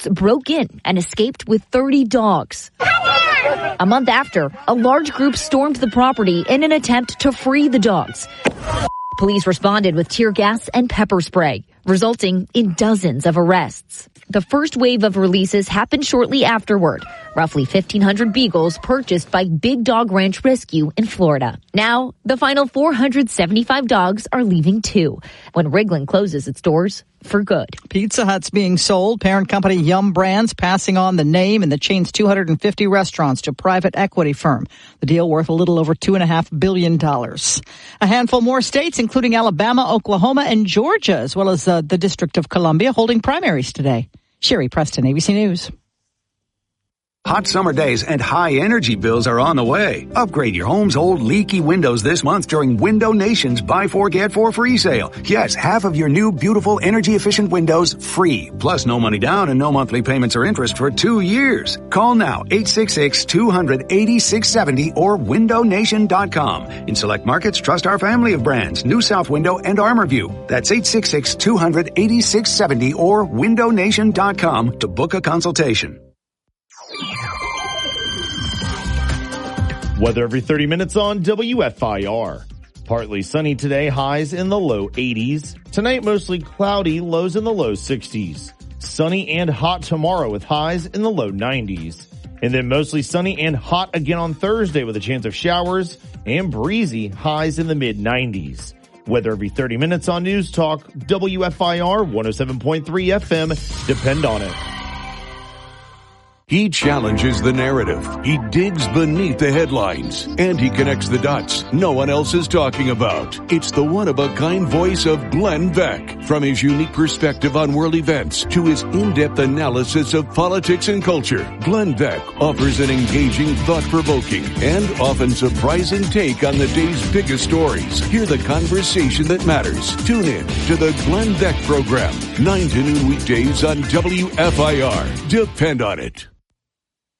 house, broke in, and escaped with 30 dogs. A month after, a large group stormed the property in an attempt to free the dogs. Police responded with tear gas and pepper spray, resulting in dozens of arrests. The first wave of releases happened shortly afterward. Roughly 1,500 beagles purchased by Big Dog Ranch Rescue in Florida. Now, the final 475 dogs are leaving too, when Wrigley closes its doors for good. Pizza Hut's being sold. Parent company Yum Brands passing on the name and the chain's 250 restaurants to private equity firm. The deal worth a little over $2.5 billion. A handful more states, including Alabama, Oklahoma, and Georgia, as well as the District of Columbia, holding primaries today. Sherry Preston, ABC News. Hot summer days and high energy bills are on the way. Upgrade your home's old leaky windows this month during Window Nation's Buy 4 Get 4 free sale. Yes, half of your new beautiful energy efficient windows free. Plus no money down and no monthly payments or interest for 2 years. Call now 866-200-8670 or windownation.com. In select markets, trust our family of brands, New South Window and ArmorView. That's 866-200-8670 or windownation.com to book a consultation. Weather every 30 minutes on WFIR. Partly sunny today, highs in the low 80s. Tonight, mostly cloudy, lows in the low 60s. Sunny and hot tomorrow with highs in the low 90s. And then mostly sunny and hot again on Thursday with a chance of showers and breezy, highs in the mid 90s. Weather every 30 minutes on News Talk, WFIR 107.3 FM. Depend on it. He challenges the narrative. He digs beneath the headlines. And he connects the dots no one else is talking about. It's the one-of-a-kind voice of Glenn Beck. From his unique perspective on world events to his in-depth analysis of politics and culture, Glenn Beck offers an engaging, thought-provoking, and often surprising take on the day's biggest stories. Hear the conversation that matters. Tune in to the Glenn Beck Program, 9 to noon weekdays on WFIR. Depend on it.